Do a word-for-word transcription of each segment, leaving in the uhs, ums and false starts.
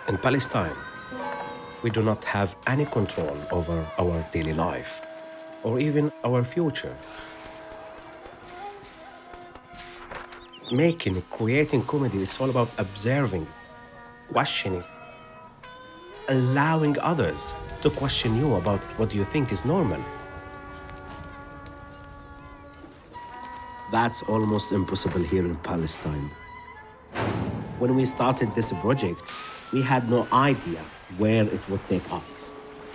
In Palestine, we do not have any control over our daily life or even our future. Making, creating comedy, it's all about observing, questioning, allowing others to question you about what you think is normal. That's almost impossible here in Palestine. When we started this project, we had no idea where it would take us.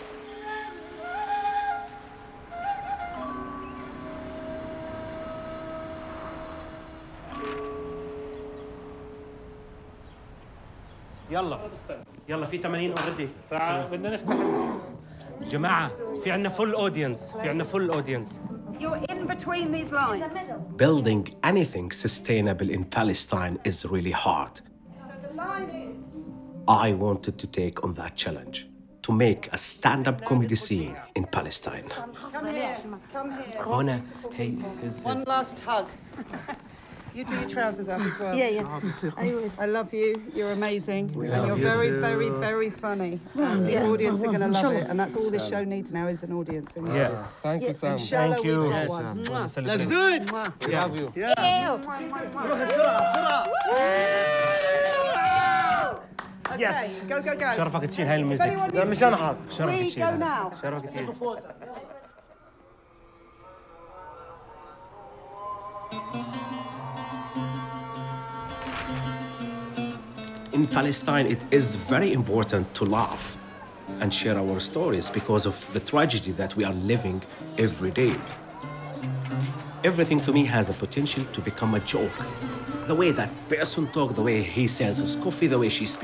يلا يلا في ثمانين اوريدي. بدنا نفتح جماعة في عندنا فول اودينس، في عندنا فول اودينس. You're in between these lines. Building anything sustainable in Palestine is really hard. So the line is... I wanted to take on that challenge, to make a stand-up comedy scene in Palestine. Come here, come here. هنا هي his, One his. last hug. You do your trousers up as well. Yeah, yeah. I would. I love you. You're amazing. And you're very, very, very funny. And the Yeah. audience are going to love it. Inshallah. And that's all this show needs now is an audience. And Yes. Thank you, Sam. Inshallah, Thank you. we've got Yes, one. Mwah. Let's do it. Mwah. We have you. Okay, Yes. go, go, go. شرفك تشيل هاي If الميوزك. anyone لا needs مش انا حاضر. شرفك we تشيل. go now. شرفك تشيل. In Palestine, it is very important to laugh and share our stories because of the tragedy that we are living every day. Everything to me has a potential to become a joke. The way that person talks, the way he sells his coffee, the way she speaks.